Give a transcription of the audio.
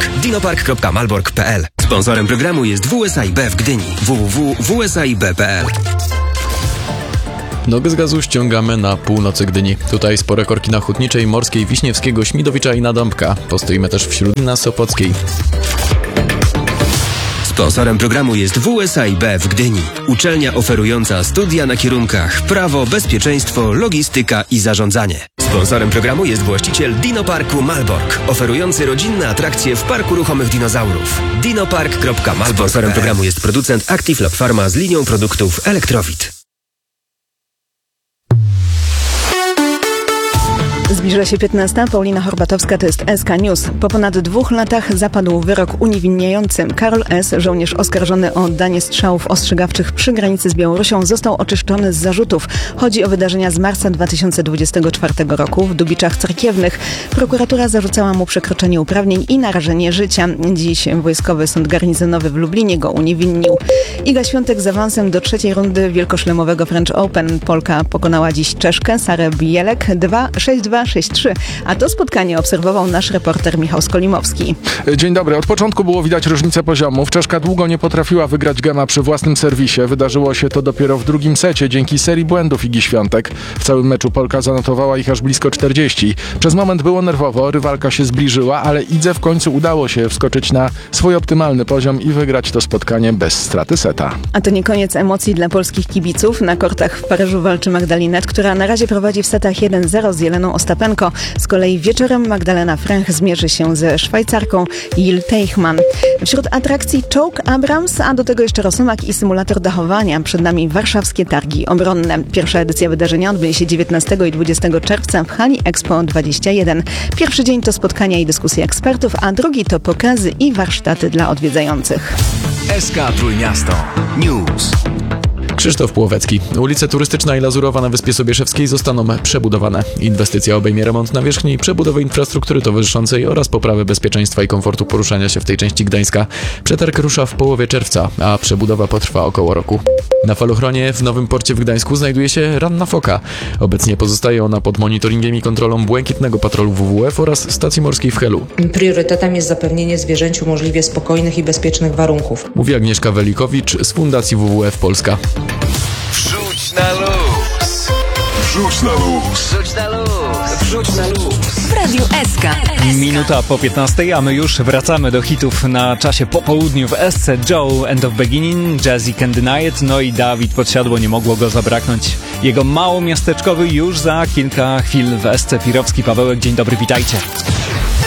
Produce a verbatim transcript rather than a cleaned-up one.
Malbork. dinopark kropka malbork kropka p l. Sponsorem programu jest W S I B w Gdyni. w w w kropka w s i b kropka p l. Nogę z gazu ściągamy na północy Gdyni. Tutaj spore korki na Hutniczej, Morskiej, Wiśniewskiego, Śmidowicza i na Dąbka. Postoimy też wśród na Sopockiej. Sponsorem programu jest W S I B w Gdyni. Uczelnia oferująca studia na kierunkach prawo, bezpieczeństwo, logistyka i zarządzanie. Sponsorem programu jest właściciel Dinoparku Malbork, oferujący rodzinne atrakcje w Parku Ruchomych Dinozaurów. dinopark kropka malbork. Sponsorem programu jest producent Active Lab Pharma z linią produktów Elektrowit. Zbliża się piętnasta. Paulina Horbatowska, to jest S K News. Po ponad dwóch latach zapadł wyrok uniewinniający. Karol S., żołnierz oskarżony o oddanie strzałów ostrzegawczych przy granicy z Białorusią, został oczyszczony z zarzutów. Chodzi o wydarzenia z marca dwa tysiące dwudziestego czwartego roku w Dubiczach Cerkiewnych. Prokuratura zarzucała mu przekroczenie uprawnień i narażenie życia. Dziś Wojskowy Sąd Garnizonowy w Lublinie go uniewinnił. Iga Świątek z awansem do trzeciej rundy wielkoszlemowego French Open. Polka pokonała dziś Czeszkę Sarę Bielek dwa sześć dwa sześć trzy, a to spotkanie obserwował nasz reporter Michał Skolimowski. Dzień dobry. Od początku było widać różnicę poziomów. Czeszka długo nie potrafiła wygrać gema przy własnym serwisie. Wydarzyło się to dopiero w drugim secie dzięki serii błędów Igi Świątek. W całym meczu Polka zanotowała ich aż blisko czterdzieści. Przez moment było nerwowo, rywalka się zbliżyła, ale Idze w końcu udało się wskoczyć na swój optymalny poziom i wygrać to spotkanie bez straty seta. A to nie koniec emocji dla polskich kibiców. Na kortach w Paryżu walczy Magdalinet, która na razie prowadzi w setach jeden zero z Jeleną Ostapenko. Z kolei wieczorem Magdalena Fręch zmierzy się ze Szwajcarką Jil Teichmann. Wśród atrakcji czołg Abrams, a do tego jeszcze rosomak i symulator dachowania. Przed nami warszawskie targi obronne. Pierwsza edycja wydarzenia odbędzie się dziewiętnastego i dwudziestego czerwca w hali Expo dwadzieścia jeden. Pierwszy dzień to spotkania i dyskusje ekspertów, a drugi to pokazy i warsztaty dla odwiedzających. S K Trójmiasto News. Krzysztof Płowecki. Ulice Turystyczna i Lazurowa na Wyspie Sobieszewskiej zostaną przebudowane. Inwestycja obejmie remont nawierzchni, przebudowę infrastruktury towarzyszącej oraz poprawę bezpieczeństwa i komfortu poruszania się w tej części Gdańska. Przetarg rusza w połowie czerwca, a przebudowa potrwa około roku. Na falochronie w Nowym Porcie w Gdańsku znajduje się ranna foka. Obecnie pozostaje ona pod monitoringiem i kontrolą Błękitnego Patrolu W W F oraz stacji morskiej w Helu. Priorytetem jest zapewnienie zwierzęciu możliwie spokojnych i bezpiecznych warunków. Mówi Agnieszka Welikowicz z Fundacji W W F Polska. Wrzuć na luz! Wrzuć na luz! Wrzuć na luz! Wrzuć na luz! W Radiu S K. Minuta po piętnastej, a my już wracamy do hitów na czasie po południu w S C. Joe, End of Beginning, Jazzy Can't Deny It, no i Dawid Podsiadło, nie mogło go zabraknąć. Jego małomiasteczkowy już za kilka chwil w S C. Pirowski, Pawełek, dzień dobry, witajcie.